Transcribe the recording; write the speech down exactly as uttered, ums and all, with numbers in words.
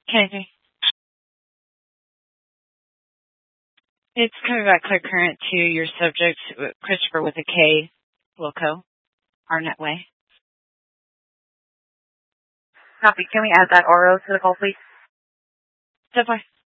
Okay. It's coming back clear current to your subject, Christopher with a K, Wilco, Arnett Way. Copy. Can we add that R O to the call, please? Definitely.